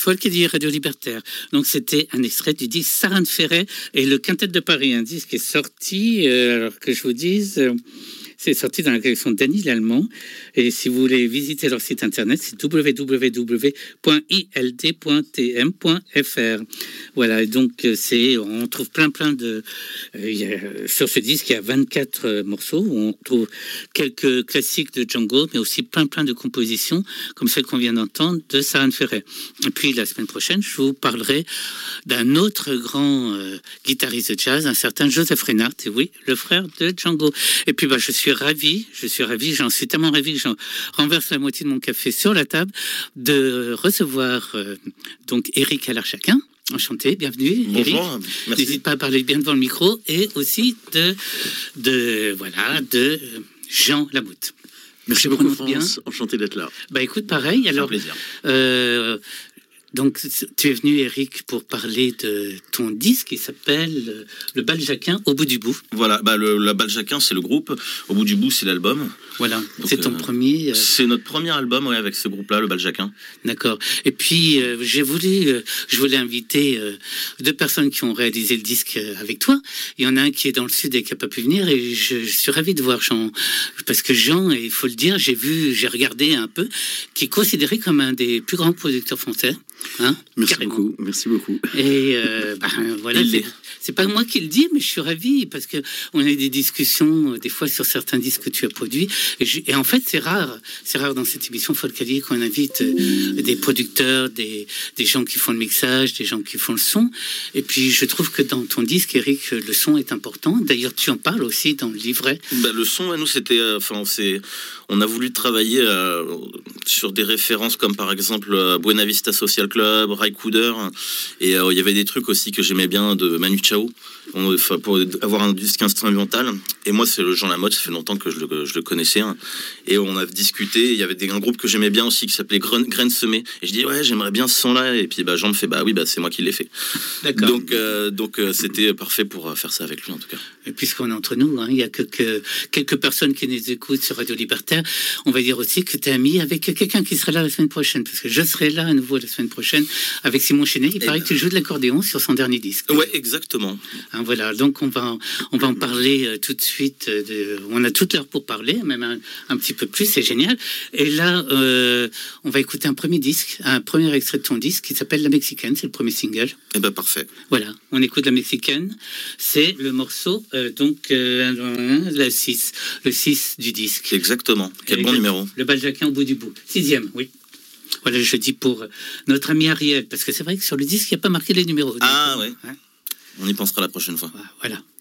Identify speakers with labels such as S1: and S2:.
S1: folk et du Radio Libertaire. Donc c'était un extrait du disque Sarin Ferret et le Quintet de Paris, un disque qui est sorti, alors que je vous dise... c'est sorti dans la collection Dany Lallemand. Et si vous voulez visiter leur site internet, c'est www.ild.tm.fr. Voilà, et donc on trouve plein de... sur ce disque, il y a 24 morceaux où on trouve quelques classiques de Django, mais aussi plein de compositions, comme celle qu'on vient d'entendre de Saran Ferret. Et puis la semaine prochaine, je vous parlerai d'un autre grand guitariste de jazz, un certain Joseph Reinhardt, et oui, le frère de Django. Et puis je suis ravi, j'en suis tellement ravi que j'en renverse la moitié de mon café sur la table, de recevoir donc Éric Alarchaquin. Enchanté, bienvenue.
S2: Bonjour,
S1: Éric.
S2: merci.
S1: N'hésite pas à parler bien devant le micro, et aussi de Jean Lamoute.
S2: Merci beaucoup, France. Enchanté d'être là.
S1: Écoute, pareil. Alors,
S2: c'est un plaisir.
S1: Donc, tu es venu, Éric, pour parler de ton disque qui s'appelle Le Baljaquin au bout du bout.
S2: Voilà, le Baljaquin, c'est le groupe. Au bout du bout, c'est l'album.
S1: Voilà,
S2: donc,
S1: c'est ton premier...
S2: C'est notre premier album, avec ce groupe-là, le Baljaquin.
S1: D'accord. Et puis, je voulais inviter deux personnes qui ont réalisé le disque avec toi. Il y en a un qui est dans le sud et qui n'a pas pu venir. Et je suis ravi de voir Jean. Parce que Jean, il faut le dire, j'ai regardé un peu, qui est considéré comme un des plus grands producteurs français. Hein,
S2: merci beaucoup.
S1: Et voilà, c'est pas moi qui le dis, mais je suis ravi parce que on a eu des discussions des fois sur certains disques que tu as produits. Et en fait, c'est rare dans cette émission Folkalier qu'on invite des producteurs, des gens qui font le mixage, des gens qui font le son. Et puis, je trouve que dans ton disque, Éric, le son est important. D'ailleurs, tu en parles aussi dans le livret.
S2: Le son, nous, c'était, on a voulu travailler sur des références comme par exemple Buena Vista Social Club, Ray Cooder, et il y avait des trucs aussi que j'aimais bien de Manu Chao, pour avoir un disque instrumental. Et moi, c'est le Jean Lamotte, ça fait longtemps que je le connaissais, hein. Et on a discuté. Il y avait un groupe que j'aimais bien aussi qui s'appelait Graines Semées. Et je dis ouais, j'aimerais bien ce son-là. Et puis Jean me fait oui, c'est moi qui l'ai fait.
S1: D'accord.
S2: Donc c'était parfait pour faire ça avec lui en tout cas.
S1: Et puisqu'on est entre nous, hein, il y a quelques personnes qui nous écoutent sur Radio Libertaire. On va dire aussi que tu es ami avec quelqu'un qui sera là la semaine prochaine, parce que je serai là à nouveau la semaine prochaine avec Simon Chenet. Il paraît que tu joues de l'accordéon sur son dernier disque.
S2: Ouais, exactement.
S1: Hein, voilà, donc on va en parler tout de suite. On a toute l'heure pour parler, même un petit peu plus, c'est génial. Et là, on va écouter un premier extrait de ton disque qui s'appelle La Mexicaine, c'est le premier single.
S2: Parfait.
S1: Voilà, on écoute La Mexicaine, c'est le morceau, le 6 du disque.
S2: Exactement, quel bon numéro.
S1: Le Baljaquin au bout du bout, 6e, oui. Voilà, je dis pour notre ami Ariel, parce que c'est vrai que sur le disque, il n'y a pas marqué les numéros.
S2: Ah ouais, on y pensera la prochaine fois.
S1: Voilà.